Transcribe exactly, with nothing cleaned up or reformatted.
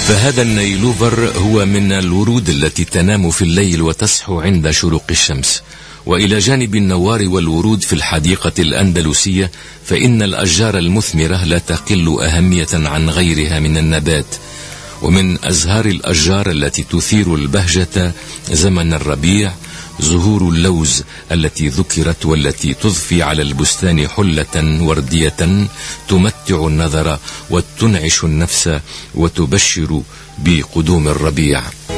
فهذا النيلوفر هو من الورود التي تنام في الليل وتصحو عند شروق الشمس. وإلى جانب النوار والورود في الحديقة الأندلسية فإن الأشجار المثمرة لا تقل أهمية عن غيرها من النبات. ومن أزهار الأشجار التي تثير البهجة زمن الربيع زهور اللوز التي ذكرت، والتي تضفي على البستان حلة وردية تمتع النظر وتنعش النفس وتبشر بقدوم الربيع.